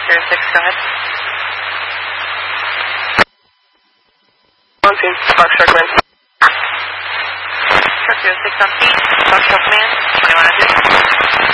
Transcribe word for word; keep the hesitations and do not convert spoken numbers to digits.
zero six, go ahead. On scene, Foxtrot Command. Truck zero six on scene, Foxtrot Command, twenty-one oh two.